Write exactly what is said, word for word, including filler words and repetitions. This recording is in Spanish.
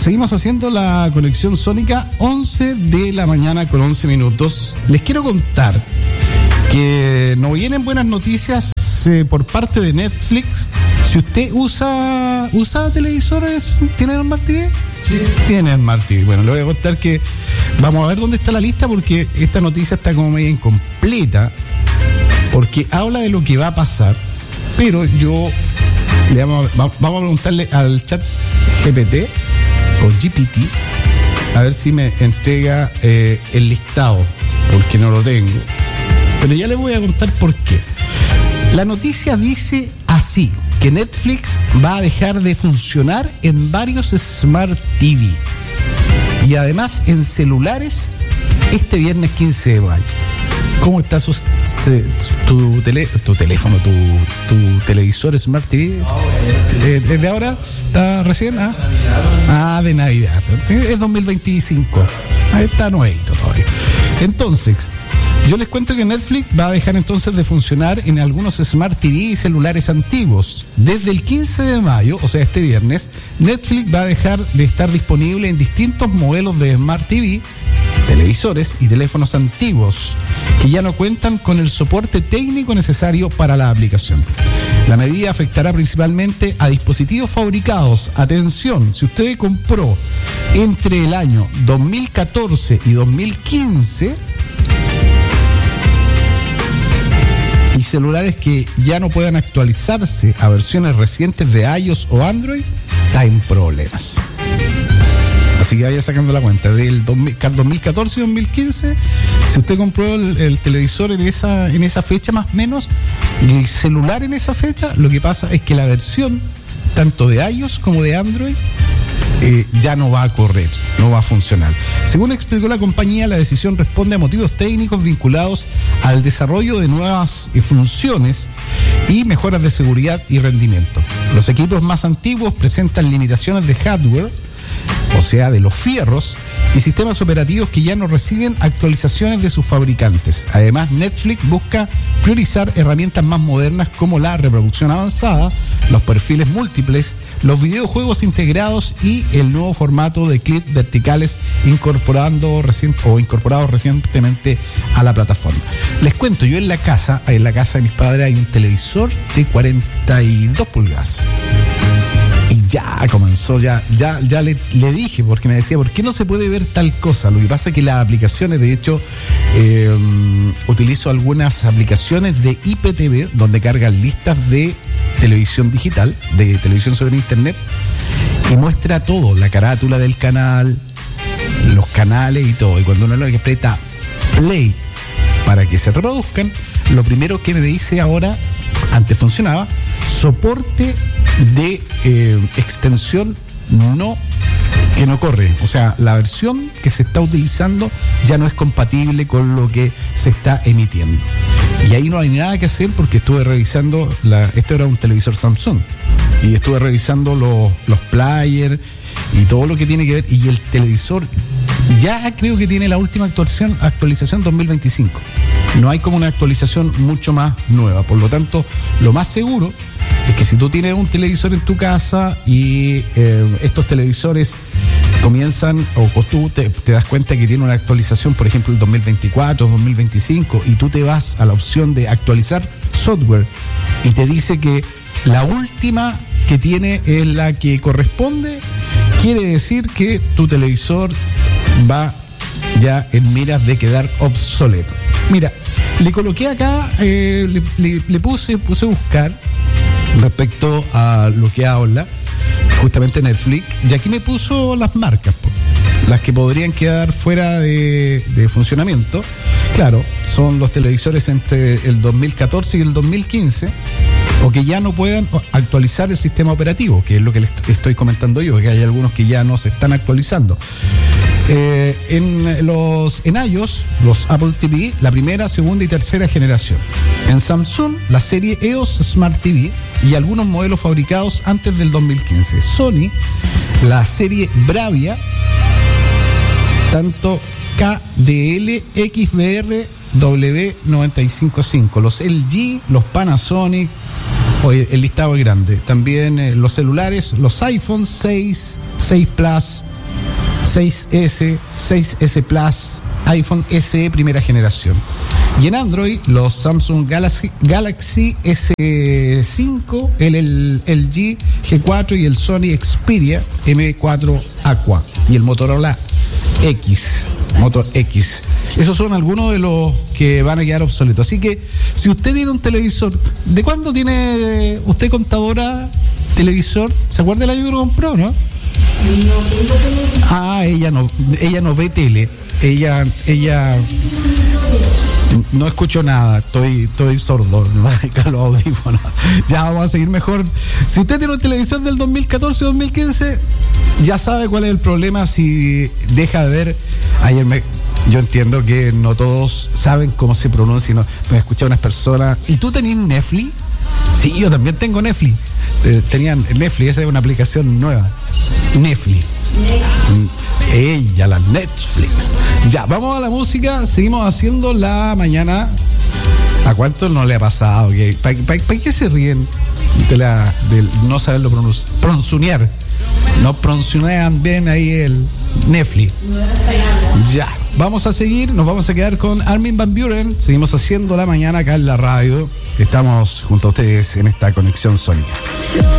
Seguimos haciendo la conexión sónica, once de la mañana con once minutos. Les quiero contar que nos vienen buenas noticias eh, por parte de Netflix. Si usted usa usa televisores, ¿tiene Smart T V? Sí. Tiene Smart T V. Bueno, le voy a contar que vamos a ver dónde está la lista, porque esta noticia está como medio incompleta, porque habla de lo que va a pasar, pero yo le vamos a, vamos a preguntarle al chat G P T o G P T a ver si me entrega eh, el listado, porque no lo tengo, pero ya le voy a contar por qué. La noticia dice así, que Netflix va a dejar de funcionar en varios Smart T V y además en celulares este viernes quince de mayo. ¿Cómo está su, tu, tele, tu teléfono, tu, tu televisor Smart T V? ¿Desde de, de ahora? ¿Está recién? ¿Ah? ah, de Navidad. Es dos mil veinticinco. Ahí está nuevito todavía. Entonces, yo les cuento que Netflix va a dejar entonces de funcionar en algunos Smart T V y celulares antiguos. Desde el quince de mayo, o sea, este viernes, Netflix va a dejar de estar disponible en distintos modelos de Smart T V, televisores y teléfonos antiguos que ya no cuentan con el soporte técnico necesario para la aplicación. La medida afectará principalmente a dispositivos fabricados, atención, si usted compró entre el año dos mil catorce y dos mil quince y celulares que ya no puedan actualizarse a versiones recientes de iOS o Android, está en problemas. Así que vaya sacando la cuenta del dos mil catorce y dos mil quince. Si usted compró el, el televisor en esa en esa fecha más o menos y el celular en esa fecha, lo que pasa es que la versión tanto de iOS como de Android eh, ya no va a correr, no va a funcionar. Según explicó la compañía, la decisión responde a motivos técnicos vinculados al desarrollo de nuevas eh, funciones y mejoras de seguridad y rendimiento. Los equipos más antiguos presentan limitaciones de hardware, o sea, de los fierros, y sistemas operativos que ya no reciben actualizaciones de sus fabricantes. Además, Netflix busca priorizar herramientas más modernas como la reproducción avanzada, los perfiles múltiples, los videojuegos integrados y el nuevo formato de clips verticales incorporando recient- o incorporados recientemente a la plataforma. Les cuento, yo en la casa, en la casa de mis padres hay un televisor de cuarenta y dos pulgadas. Y ya comenzó, ya ya ya le, le dije, porque me decía, ¿por qué no se puede ver tal cosa? Lo que pasa es que las aplicaciones, de hecho, eh, utilizo algunas aplicaciones de I P T V, donde cargan listas de televisión digital, de televisión sobre internet, y muestra todo, la carátula del canal, los canales y todo. Y cuando uno le aprieta play para que se reproduzcan, lo primero que me dice ahora, antes funcionaba, soporte de eh, extensión no que no corre, o sea, la versión que se está utilizando ya no es compatible con lo que se está emitiendo. Y ahí no hay nada que hacer, porque estuve revisando, la, esto era un televisor Samsung, y estuve revisando los, los players y todo lo que tiene que ver, y el televisor ya creo que tiene la última actualización, actualización dos mil veinticinco. No hay como una actualización mucho más nueva. Por lo tanto, lo más seguro es que si tú tienes un televisor en tu casa y eh, estos televisores comienzan, o, o tú te, te das cuenta que tiene una actualización, por ejemplo, el dos mil veinticuatro, dos mil veinticinco, y tú te vas a la opción de actualizar software y te dice que la última que tiene es la que corresponde, quiere decir que tu televisor va ya en miras de quedar obsoleto. Mira, le coloqué acá, eh, le, le, le puse, puse a buscar respecto a lo que habla justamente Netflix, y aquí me puso las marcas, pues, las que podrían quedar fuera de, de funcionamiento. Claro, son los televisores entre el dos mil catorce y el dos mil quince, o que ya no puedan actualizar el sistema operativo, que es lo que les estoy comentando yo, que hay algunos que ya no se están actualizando. Eh, en los en iOS, los Apple T V, la primera, segunda y tercera generación. En Samsung, la serie E O S Smart T V y algunos modelos fabricados antes del dos mil quince. Sony, la serie Bravia, tanto K D L, X B R, W noventa y cinco cinco. Los L G, los Panasonic, el listado es grande. También eh, los celulares, los iPhone seis, seis Plus, seis ese, seis ese Plus, iPhone S E primera generación. Y en Android, los Samsung Galaxy, Galaxy S cinco, el, el L G G cuatro y el Sony Xperia M cuatro Aqua y el Motorola X, Moto X. Esos son algunos de los que van a quedar obsoletos. Así que, si usted tiene un televisor, ¿de cuándo tiene usted, contadora, televisor? ¿Se acuerda del año que lo compró, no? Ah, ella no, ella no ve tele. Ella, ella no escucho nada, estoy, estoy sordo, no los audífonos. Ya vamos a seguir mejor. Si usted tiene un televisor del dos mil catorce dos mil quince, ya sabe cuál es el problema si deja de ver. Ayer me, yo entiendo que no todos saben cómo se pronuncia, no, me escuché unas personas. ¿Y tú tenías Netflix? Sí, yo también tengo Netflix. Eh, tenían Netflix, esa es una aplicación nueva. Netflix. Ella, la Netflix. Ya, vamos a la música. Seguimos haciendo la mañana. ¿A cuánto no le ha pasado? ¿Para pa, pa, qué se ríen de, la, de no saberlo pronunci- pronunciar? No pronuncian bien ahí el Netflix. Ya, vamos a seguir. Nos vamos a quedar con Armin van Buuren. Seguimos haciendo la mañana acá en la radio. Estamos junto a ustedes en esta conexión sónica.